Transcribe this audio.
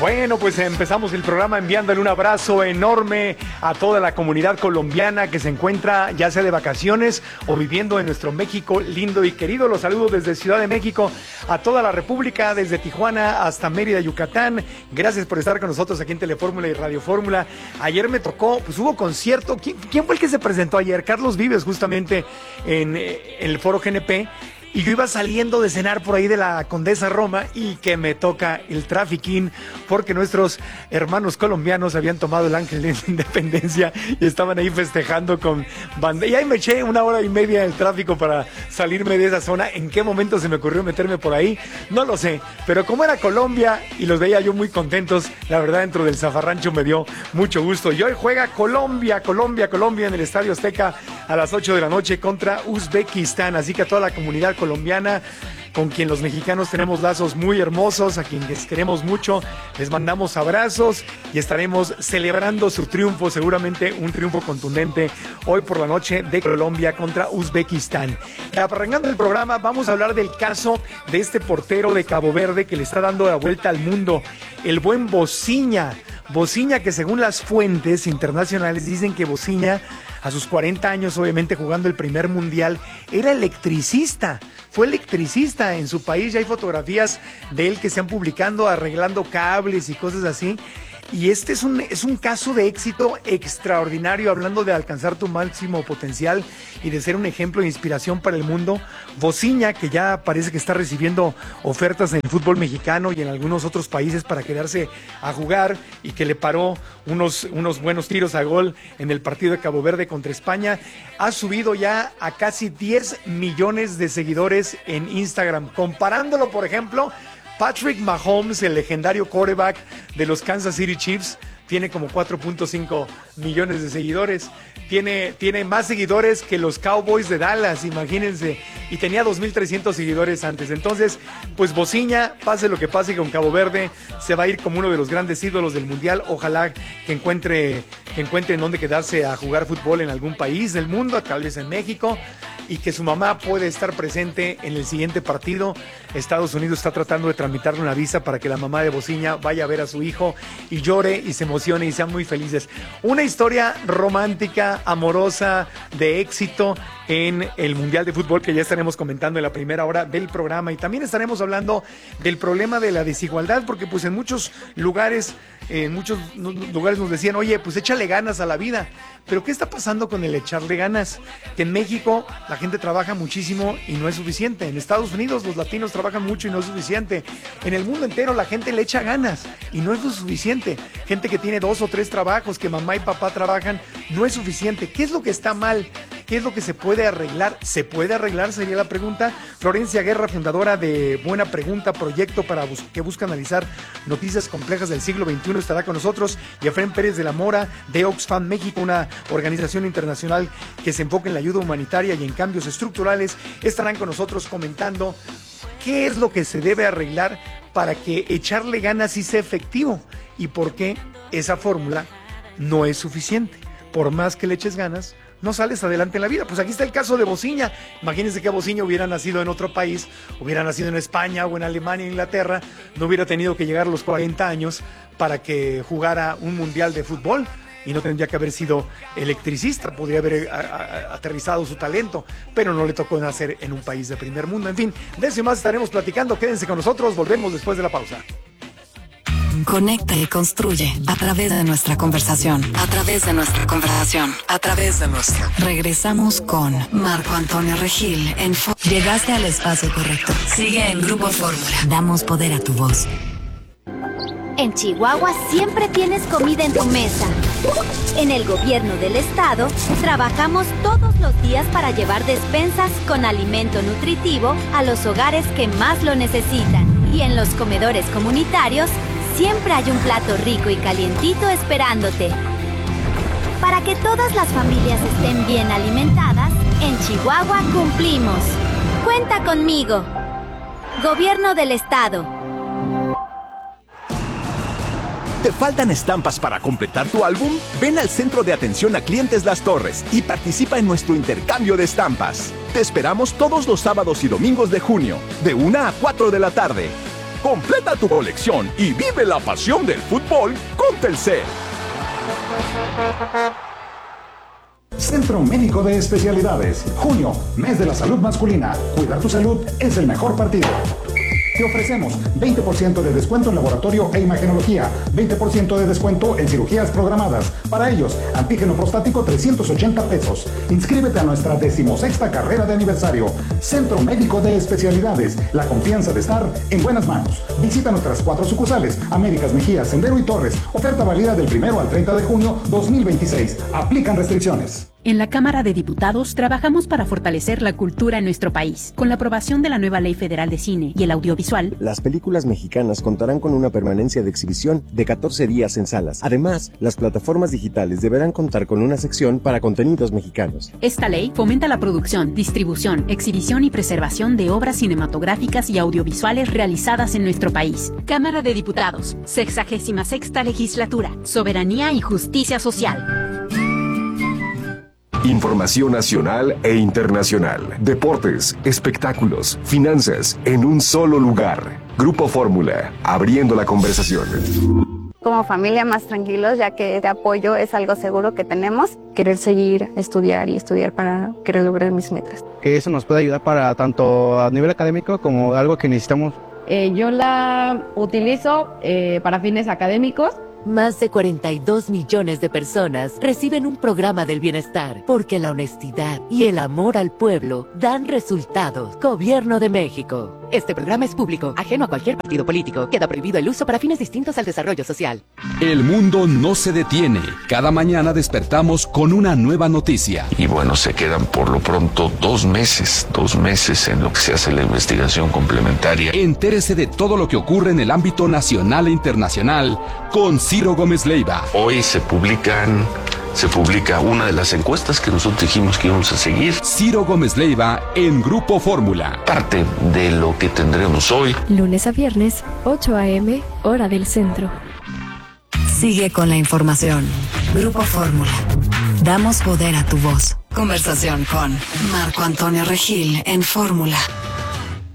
Bueno, pues empezamos el programa enviándole un abrazo enorme a toda la comunidad colombiana que se encuentra ya sea de vacaciones o viviendo en nuestro México lindo y querido. Los saludo desde Ciudad de México a toda la República, desde Tijuana hasta Mérida, Yucatán. Gracias por estar con nosotros aquí en Telefórmula y Radio Fórmula. Ayer me tocó, pues hubo concierto. ¿Quién fue el que se presentó ayer? Carlos Vives, justamente en el Foro GNP. Y yo iba saliendo de cenar por ahí de la Condesa Roma y que me toca el trafiquín porque nuestros hermanos colombianos habían tomado el Ángel de la Independencia y estaban ahí festejando con bandera. Y ahí me eché 1 hora y media en el tráfico para salirme de esa zona. ¿En qué momento se me ocurrió meterme por ahí? No lo sé, pero como era Colombia y los veía yo muy contentos, la verdad dentro del zafarrancho me dio mucho gusto. Y hoy juega Colombia en el Estadio Azteca a las 8 de la noche contra Uzbekistán. Así que a toda la comunidad colombiana, con quien los mexicanos tenemos lazos muy hermosos, a quienes queremos mucho, les mandamos abrazos y estaremos celebrando su triunfo, seguramente un triunfo contundente hoy por la noche de Colombia contra Uzbekistán. Arrancando el programa, vamos a hablar del caso de este portero de Cabo Verde que le está dando la vuelta al mundo, el buen Bociña, que según las fuentes internacionales dicen que Bociña, a sus 40 años, obviamente jugando el primer mundial, era electricista. Fue electricista en su país. Ya hay fotografías de él que se han publicando arreglando cables y cosas así. Y este es un caso de éxito extraordinario, hablando de alcanzar tu máximo potencial y de ser un ejemplo de inspiración para el mundo. Bociña, que ya parece que está recibiendo ofertas en el fútbol mexicano y en algunos otros países para quedarse a jugar, y que le paró unos buenos tiros a gol en el partido de Cabo Verde contra España, ha subido ya a casi 10 millones de seguidores en Instagram. Comparándolo, por ejemplo, Patrick Mahomes, el legendario quarterback de los Kansas City Chiefs, tiene como 4.5 millones de seguidores. Tiene más seguidores que los Cowboys de Dallas, imagínense. Y tenía 2.300 seguidores antes. Entonces, pues Bociña, pase lo que pase con Cabo Verde, se va a ir como uno de los grandes ídolos del Mundial. Ojalá que encuentre en dónde quedarse a jugar fútbol en algún país del mundo, tal vez en México, y que su mamá puede estar presente en el siguiente partido. Estados Unidos está tratando de tramitarle una visa para que la mamá de Bociña vaya a ver a su hijo y llore y se emocione y sean muy felices. Una historia romántica, amorosa, de éxito en el Mundial de Fútbol, que ya estaremos comentando en la primera hora del programa. Y también estaremos hablando del problema de la desigualdad, porque pues en muchos lugares nos decían, oye, pues échale ganas a la vida. Pero ¿qué está pasando con el echarle ganas? Que en México la gente trabaja muchísimo y no es suficiente. En Estados Unidos los latinos trabajan mucho y no es suficiente. En el mundo entero la gente le echa ganas y no es lo suficiente. Gente que tiene 2 o 3 trabajos, que mamá y papá trabajan, no es suficiente. ¿Qué es lo que está mal? ¿Qué es lo que se puede arreglar? ¿Se puede arreglar? Sería la pregunta. Florencia Guerra, fundadora de Buena Pregunta, proyecto que busca analizar noticias complejas del siglo XXI, estará con nosotros. Y Efraín Pérez de la Mora, de Oxfam México, una organización internacional que se enfoca en la ayuda humanitaria y en cambios estructurales, estarán con nosotros comentando qué es lo que se debe arreglar para que echarle ganas sí sea efectivo y por qué esa fórmula no es suficiente. Por más que le eches ganas, no sales adelante en la vida. Pues aquí está el caso de Bociña. Imagínense que Bociña hubiera nacido en otro país, hubiera nacido en España o en Alemania, Inglaterra, no hubiera tenido que llegar a los 40 años para que jugara un mundial de fútbol y no tendría que haber sido electricista, podría haber aterrizado su talento, pero no le tocó nacer en un país de primer mundo. En fin, de eso y más estaremos platicando. Quédense con nosotros, volvemos después de la pausa. Conecta y construye a través de nuestra conversación. Regresamos con Marco Antonio Regil en Llegaste al espacio correcto. Sigue en Grupo Fórmula. Damos poder a tu voz. En Chihuahua siempre tienes comida en tu mesa. En el gobierno del estado trabajamos todos los días para llevar despensas con alimento nutritivo a los hogares que más lo necesitan. Y en los comedores comunitarios siempre hay un plato rico y calientito esperándote. Para que todas las familias estén bien alimentadas, en Chihuahua cumplimos. Cuenta conmigo. Gobierno del estado. ¿Te faltan estampas para completar tu álbum? Ven al Centro de Atención a Clientes Las Torres y participa en nuestro intercambio de estampas. Te esperamos todos los sábados y domingos de junio, de 1 a 4 de la tarde. Completa tu colección y vive la pasión del fútbol con Telcel. Centro Médico de Especialidades. Junio, mes de la salud masculina. Cuidar tu salud es el mejor partido. Te ofrecemos 20% de descuento en laboratorio e imagenología, 20% de descuento en cirugías programadas. Para ellos, antígeno prostático 380 pesos. Inscríbete a nuestra 16ª carrera de aniversario. Centro Médico de Especialidades. La confianza de estar en buenas manos. Visita nuestras 4 sucursales: Américas, Mejía, Sendero y Torres. Oferta válida del 1 al 30 de junio 2026. Aplican restricciones. En la Cámara de Diputados trabajamos para fortalecer la cultura en nuestro país. Con la aprobación de la nueva Ley Federal de Cine y el Audiovisual, las películas mexicanas contarán con una permanencia de exhibición de 14 días en salas. Además, las plataformas digitales deberán contar con una sección para contenidos mexicanos. Esta ley fomenta la producción, distribución, exhibición y preservación de obras cinematográficas y audiovisuales realizadas en nuestro país. Cámara de Diputados, 66ª Legislatura, Soberanía y Justicia Social. Información nacional e internacional, deportes, espectáculos, finanzas, en un solo lugar. Grupo Fórmula, abriendo la conversación. Como familia más tranquilos, ya que este apoyo es algo seguro que tenemos. Querer seguir, estudiar para querer lograr mis metas. Que eso nos puede ayudar para tanto a nivel académico como algo que necesitamos. Yo la utilizo para fines académicos. Más de 42 millones de personas reciben un programa del bienestar porque la honestidad y el amor al pueblo dan resultados. Gobierno de México. Este programa es público, ajeno a cualquier partido político. Queda prohibido el uso para fines distintos al desarrollo social. El mundo no se detiene. Cada mañana despertamos con una nueva noticia. Y bueno, se quedan por lo pronto 2 meses en lo que se hace la investigación complementaria. Entérese de todo lo que ocurre en el ámbito nacional e internacional con Ciro Gómez Leiva. Hoy se publica una de las encuestas que nosotros dijimos que íbamos a seguir. Ciro Gómez Leiva en Grupo Fórmula. Parte de lo que tendremos hoy. Lunes a viernes, 8 a.m., hora del centro. Sigue con la información. Grupo Fórmula. Damos poder a tu voz. Conversación con Marco Antonio Regil en Fórmula.